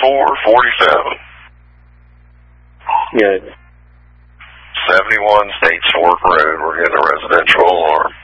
or 47? Good. 71 States Fork Road. We're getting a residential alarm.